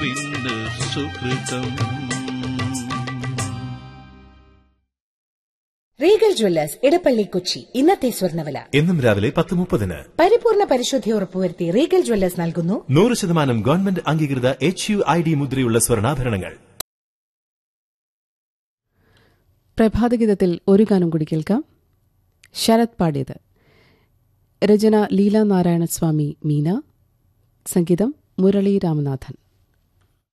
കർത്താവിന് Sukrutham. Regal Jewellers Edappally Kochi. ഇന്നത്തെ സ്വർണ്ണവില എന്നും രാവിലെ 10:30. പരിപൂർണ പരിശുദ്ധി ഉറപ്പുവരുത്തി റീഗൽ ജ്വല്ലേഴ്സ് നൽകുന്നു 100% ഗവൺമെന്റ് അംഗീകൃത HUID മുദ്രയുള്ള സ്വർണ്ണാഭരണങ്ങൾ. പ്രഭാതഗീതത്തിൽ ഒരു ഗാനം കൂടി കേൾക്കാം. ശരത് പാടിയത്. രചന ലീല നാരായണസ്വാമി മീന. സംഗീതം മുരളി രാമനാഥൻ.